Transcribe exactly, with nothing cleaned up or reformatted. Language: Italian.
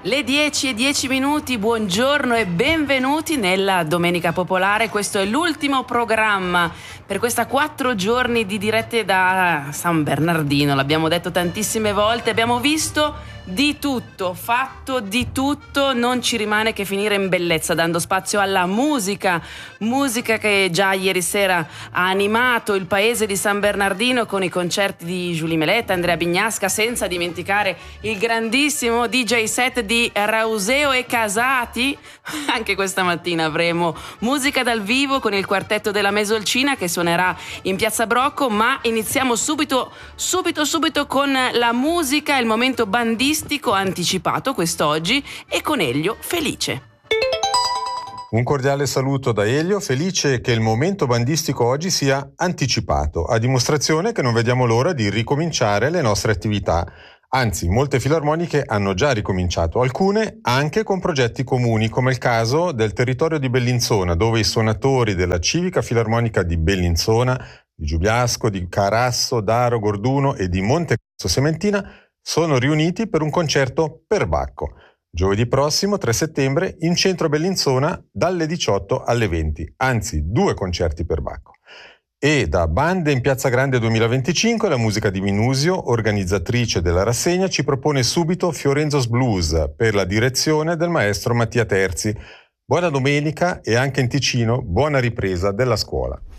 Le dieci e dieci minuti, buongiorno e benvenuti nella Domenica Popolare. Questo è l'ultimo programma per questa quattro giorni di dirette da San Bernardino. L'abbiamo detto tantissime volte, abbiamo visto di tutto, fatto di tutto, non ci rimane che finire in bellezza, dando spazio alla musica, musica che già ieri sera ha animato il paese di San Bernardino con i concerti di Julie Meletta, Andrea Bignasca, senza dimenticare il grandissimo D J set di Rauseo e Casati. Anche questa mattina avremo musica dal vivo con il quartetto della Mesolcina che suonerà in Piazza Brocco, ma iniziamo subito, subito, subito con la musica, il momento bandistico anticipato quest'oggi, e con Elio Felice. Un cordiale saluto da Elio, felice che il momento bandistico oggi sia anticipato, a dimostrazione che non vediamo l'ora di ricominciare le nostre attività. Anzi, molte filarmoniche hanno già ricominciato, alcune anche con progetti comuni, come il caso del territorio di Bellinzona, dove i suonatori della Civica Filarmonica di Bellinzona, di Giubiasco, di Carasso, Daro, Gorduno e di Montecasso Sementina sono riuniti per un concerto per Bacco. Giovedì prossimo, tre settembre, in centro Bellinzona dalle diciotto alle venti, anzi due concerti per Bacco. E da Bande in Piazza Grande duemilaventicinque la musica di Minusio, organizzatrice della rassegna, ci propone subito Fiorenzo's Blues per la direzione del maestro Mattia Terzi. Buona domenica e anche in Ticino buona ripresa della scuola.